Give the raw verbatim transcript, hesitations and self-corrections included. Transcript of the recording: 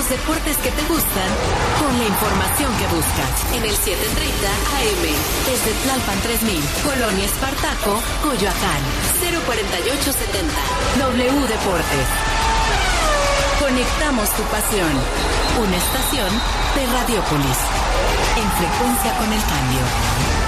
deportes que te gustan con la información que buscas. En el setecientos treinta A M, desde Tlalpan tres mil, Colonia Espartaco, Coyoacán, cero cuarenta y ocho setenta. W Deportes. Conectamos tu pasión. Una estación de Radiópolis. En frecuencia con el cambio.